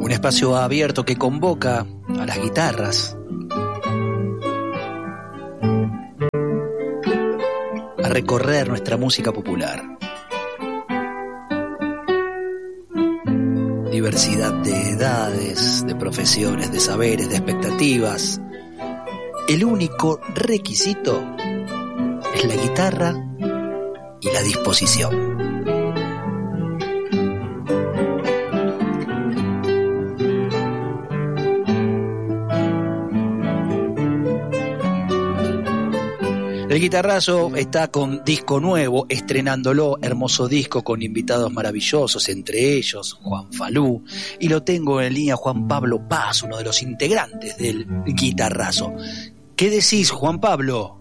Un espacio abierto que convoca a las guitarras a recorrer nuestra música popular. Diversidad de edades, de profesiones, de saberes, de expectativas. El único requisito es la guitarra y la disposición. El Guitarrazo está con disco nuevo, estrenándolo, hermoso disco con invitados maravillosos, entre ellos Juan Falú, y lo tengo en línea Juan Pablo Paz, uno de los integrantes del Guitarrazo. ¿Qué decís, Juan Pablo?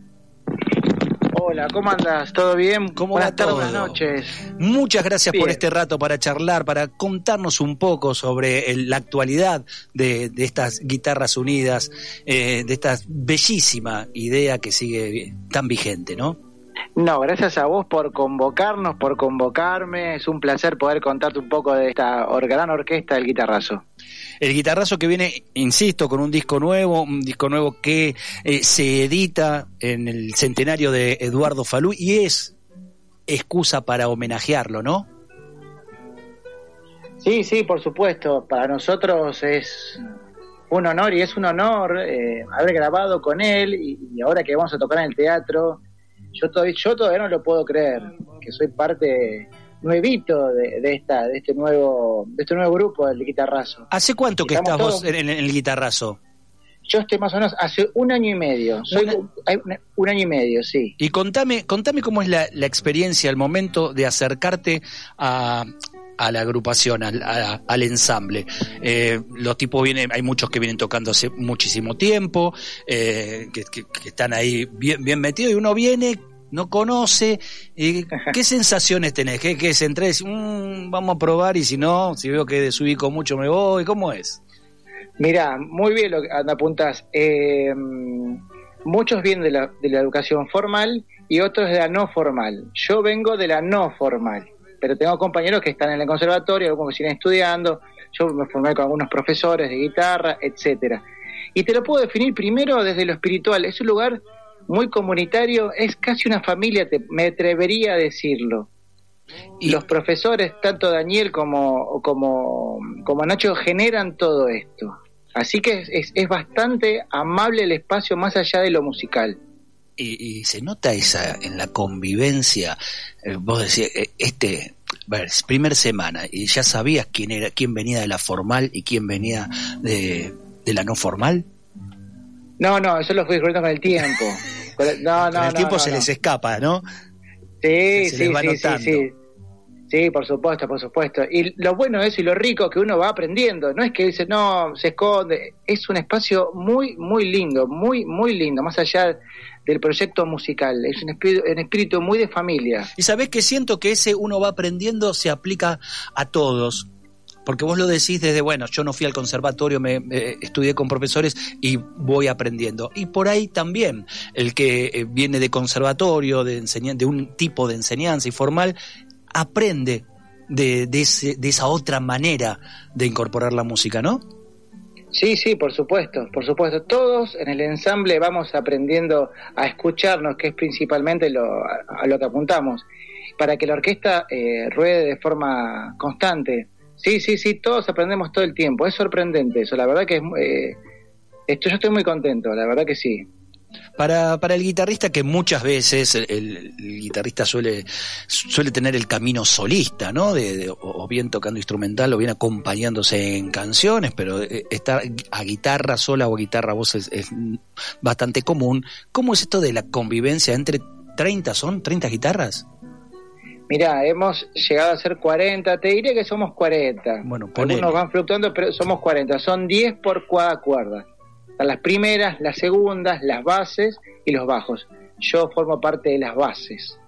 Hola, ¿cómo andas? ¿Todo bien? ¿Cómo Buenas va tardes, todo? buenas noches. Muchas gracias Bien. por este rato para charlar, para contarnos un poco sobre la actualidad de estas guitarras unidas, de esta bellísima idea que sigue tan vigente, ¿no? No, gracias a vos por convocarnos, por convocarme. Es un placer poder contarte un poco de esta gran orquesta del Guitarrazo. El Guitarrazo que viene, insisto, con un disco nuevo que se edita en el centenario de Eduardo Falú y es excusa para homenajearlo, ¿no? Sí, por supuesto. Para nosotros es un honor y es un honor haber grabado con él y ahora que vamos a tocar en el teatro, yo todavía no lo puedo creer, que soy parte nuevito de este nuevo grupo del Guitarrazo. ¿Hace cuánto que estás vos todos en el Guitarrazo? Yo estoy más o menos hace un año y medio. Un año y medio, sí. Y contame cómo es la experiencia, el momento de acercarte a la agrupación, al ensamble. Los tipos hay muchos que vienen tocando hace muchísimo tiempo, que están ahí bien metidos, y uno viene, no conoce. ¿Qué sensaciones tenés? ¿Qué se entra y decís, vamos a probar, y si no, si veo que desubico mucho me voy? ¿Cómo es? Mirá, muy bien lo que apuntás. Muchos vienen de la educación formal y otros de la no formal. Yo vengo de la no formal, pero tengo compañeros que están en el conservatorio, algunos que siguen estudiando. Yo me formé con algunos profesores de guitarra, etcétera. Y te lo puedo definir primero desde lo espiritual. Es un lugar muy comunitario, es casi una familia, me atrevería a decirlo. Y los profesores, tanto Daniel como Nacho, generan todo esto. Así que es bastante amable el espacio más allá de lo musical. Y se nota esa en la convivencia. Vos decías, primer semana, y ya sabías quién venía de la formal y quién venía de la no formal. No, eso lo fui descubriendo con el tiempo. Con el tiempo se les escapa, ¿no? Sí, se les va notando. Sí, por supuesto. Y lo bueno es y lo rico que uno va aprendiendo. No es que dice, no, se esconde. Es un espacio muy, muy lindo, muy, muy lindo, más allá del proyecto musical. Es un espíritu muy de familia. Y sabés que siento que ese uno va aprendiendo se aplica a todos. Porque vos lo decís desde, yo no fui al conservatorio, me estudié con profesores y voy aprendiendo. Y por ahí también, el que viene de conservatorio, de un tipo de enseñanza informal, aprende de esa otra manera de incorporar la música, ¿no? Sí, por supuesto. Todos en el ensamble vamos aprendiendo a escucharnos, que es principalmente a lo que apuntamos, para que la orquesta ruede de forma constante. Sí, todos aprendemos todo el tiempo. Es sorprendente eso, la verdad que yo estoy muy contento, la verdad que sí. Para el guitarrista, que muchas veces el guitarrista suele tener el camino solista, ¿no? O bien tocando instrumental o bien acompañándose en canciones, pero estar a guitarra sola o guitarra voz es bastante común. ¿Cómo es esto de la convivencia entre 30? ¿Son 30 guitarras? Mirá, hemos llegado a ser 40, te diré que somos 40. Bueno, ponele. Algunos van fluctuando, pero somos 40. Son 10 por cada cuerda. Están las primeras, las segundas, las bases y los bajos. Yo formo parte de las bases.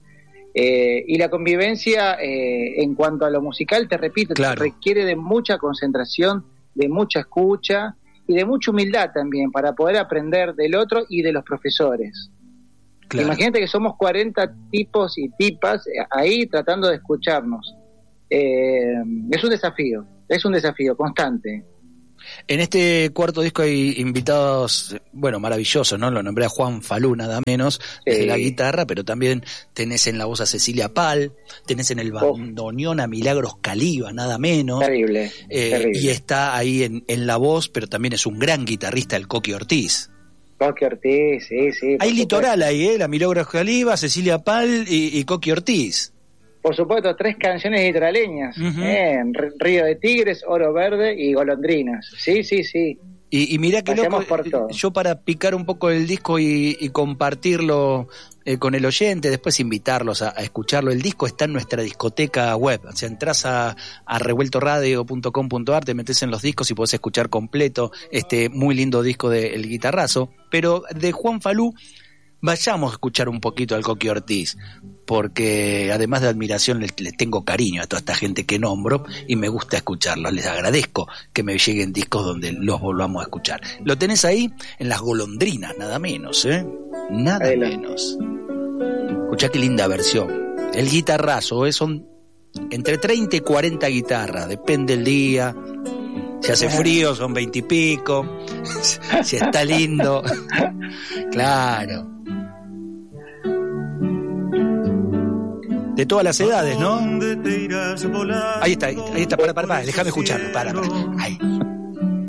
Y la convivencia, en cuanto a lo musical, te repito, claro, requiere de mucha concentración, de mucha escucha y de mucha humildad también para poder aprender del otro y de los profesores. Claro. Imagínate que somos 40 tipos y tipas ahí tratando de escucharnos. Es un desafío. Es un desafío constante. En este cuarto disco hay invitados, bueno, maravillosos, ¿no? Lo nombré a Juan Falú, nada menos, desde la guitarra, pero también tenés en la voz a Cecilia Pal, tenés en el bandoneón a Milagros Caliba, nada menos. Terrible, terrible. Y está ahí en la voz, pero también es un gran guitarrista, el Coqui Ortiz. Coqui Ortiz, sí. Hay litoral ahí, la Milagros Caliba, Cecilia Pal y Coqui Ortiz. Por supuesto, 3 canciones litoraleñas, Río de Tigres, Oro Verde y Golondrinas. Sí. Y mirá que loco, por yo para picar un poco el disco y compartirlo con el oyente, después invitarlos a escucharlo. El disco está en nuestra discoteca web, o sea, entras a revueltoradio.com.ar, te metes en los discos y podés escuchar completo este muy lindo disco de El Guitarrazo. Pero de Juan Falú, vayamos a escuchar un poquito al Coqui Ortiz, porque además de admiración les tengo cariño a toda esta gente que nombro y me gusta escucharlos. Les agradezco que me lleguen discos donde los volvamos a escuchar. Lo tenés ahí en Las Golondrinas, nada menos, nada menos. Escuchá qué linda versión. El Guitarrazo, son entre 30 y 40 guitarras, depende el día. Si hace frío son 20 y pico, si está lindo, claro. De todas las edades, ¿no? Ahí está, para, déjame escucharlo, para. Ahí.